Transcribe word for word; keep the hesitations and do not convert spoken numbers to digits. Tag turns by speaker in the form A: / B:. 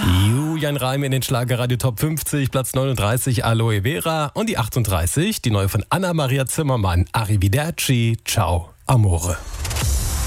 A: Julian Reim in den Schlagerradio Top fünfzig, Platz neununddreißig, Aloe Vera. Und die achtunddreißig, die neue von Anna-Maria Zimmermann, Arrivederci, Ciao, Amore.